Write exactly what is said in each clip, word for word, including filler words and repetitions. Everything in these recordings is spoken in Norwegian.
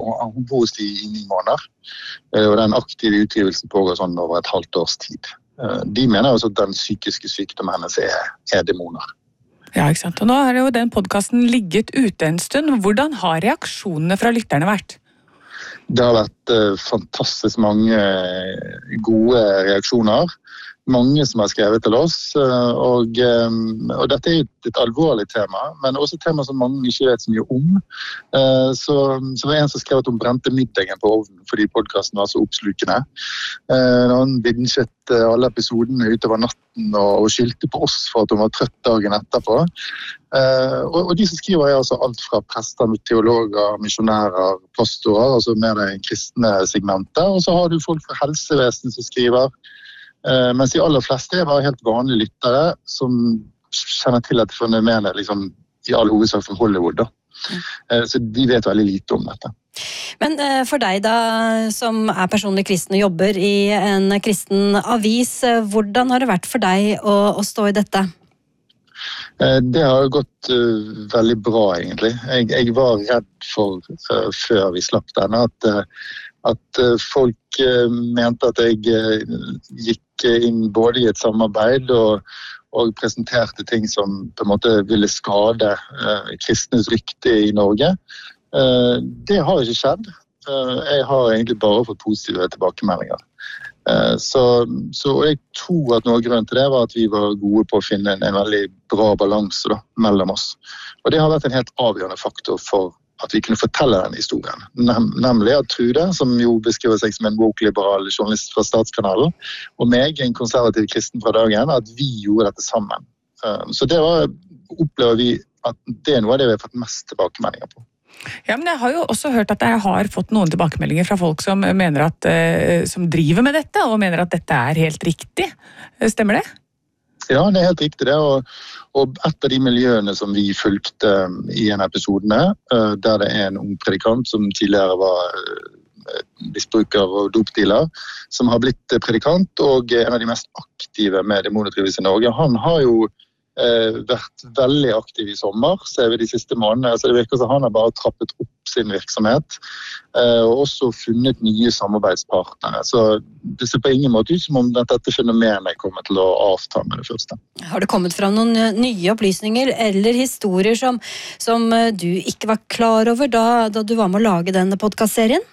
hun bor hos de i ni måneder, og den aktive utgivelsen pågår sånn over et halvt års tid. De mener også at den psykiske sykdommen hennes er, er demoner. Ja, ikke sant. Og nå har jo den podcasten ligget ute en stund. Hvordan har reaksjonene fra lytterne vært? Det har vært uh, fantastisk mange gode reaksjoner. Mange som har skrevet til oss, uh, og, um, og dette er et, et alvorlig tema, men også et tema som mange ikke vet så mye om. Uh, så, så var det en som skrev at hun brente middagen på ovnen, fordi podcasten var så oppslukende. Uh, han binsjet uh, alle episodene utover natten og, og skyldte på oss for at hun var trøtt dagen etterpå. Uh, og, og de som skriver er altså alt fra prester, teologer, misjonærer, pastorer, altså med det kristne segmentet, og så har du folk fra helsevesenet som skriver, uh, mens de aller fleste er bare helt vanlige lyttere som kjenner til dette fenomenet liksom, i all hovedsak fra Hollywood. Da. Uh, så de vet veldig lite om dette. Men uh, for deg da, som er personlig kristen og jobber i en kristen avis, uh, hvordan har det vært for deg å, å stå i dette? Det har gått uh, veldig bra, egentlig. Jeg, jeg var redd for, uh, før vi slapp den, at, uh, at uh, folk uh, mente at jeg uh, gikk inn både i et samarbeid og, og presenterte ting som på en måte ville skade uh, kristnes rykte i Norge. Uh, det har ikke skjedd. Uh, jeg har egentlig bare fått positive tilbakemeldinger. Så, så jeg tror at noe av grunnen til det var at vi var gode på å finne en, en veldig bra balanse da, mellom oss. Og det har vært en helt avgjørende faktor for at vi kunne fortelle den historien. Nem, nemlig at Trude, som jo beskriver seg som en woke-liberal journalist fra Statskanalen, og meg, en konservativ kristen fra dagen, at vi gjorde dette sammen. Så det var, opplever vi at det er noe av det vi har fått mest tilbakemeldinger på. Ja, men jeg har jo også hørt at jeg har fått noen tilbakemeldinger fra folk som mener at, eh, som driver med dette, og mener at dette er helt riktig. Stemmer det? Ja, det er helt riktig det, og, og et av de miljøene som vi fulgte i en episodene, uh, der det er en ung predikant som tidligere var uh, misbruker og dopdealer, som har blitt predikant, og en av de mest aktive med demonutdrivelse i Norge. Han har jo uh, vært veldig aktiv i sommer, ser vi de siste månedene, så det virker som han har bare trappet opp sin virksomhet, uh, og også funnet nye samarbeidspartnere. Så det ser på ingen måte ut som om dette fenomenet kommer til å avta med det første. Har det kommet fram noen nye opplysninger eller historier som, som du ikke var klar over da, da du var med å lage denne podcastserien?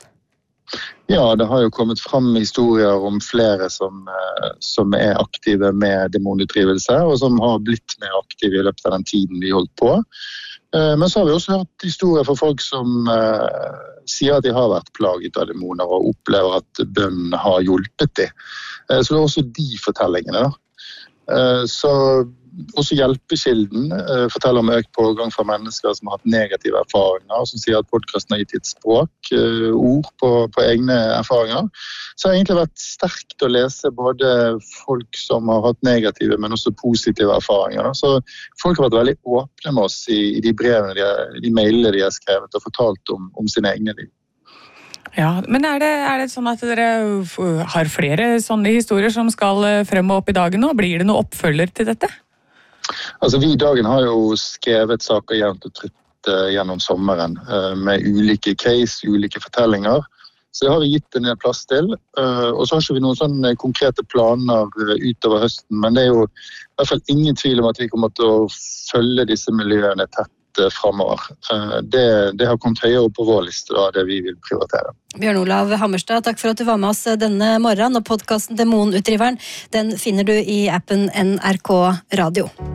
Ja, det har jo kommet fram historier om flere som, som er aktive med demonutdrivelse, og som har blitt mer aktive i løpet av den tiden vi holdt på. Men så har vi også hørt historier fra folk som uh, sier at de har vært plaget av demoner og opplever at bønn har hjulpet dem. Uh, så det er også de fortellingene. Da. Uh, så også Hjelpekilden uh, forteller om økt pågang fra mennesker som har hatt negative erfaringer, og som sier at podcasten har gitt et språk, uh, ord på, på egne erfaringer. Så det har egentlig vært sterkt å lese både folk som har hatt negative, men også positive erfaringer. Da. Så folk har vært veldig åpne med oss i, i de brevene, de, de mailene de har skrevet og fortalt om, om sine egne liv. Ja, men er det, er det sånn at dere har flere sånne historier som skal frem og opp i dagen nå? Blir det noe oppfølger til dette? Altså, vi i dagen har jo skrevet saker jevnt og trutt uh, gjennom sommeren uh, med ulike case, ulike fortellinger. Så det har vi gitt en del plass til. Uh, og så har ikke vi noen sånne konkrete planer uh, utover høsten, men det er jo i hvert fall ingen tvil om at vi kommer til å følge disse miljøene tett uh, fremover. Uh, det, det har kommet høyere opp på vår liste, da, det vi vil prioritere. Bjørn Olav Hammerstad, takk for at du var med oss denne morgenen, og podcasten Demonutdriveren, den finner du i appen N R K Radio.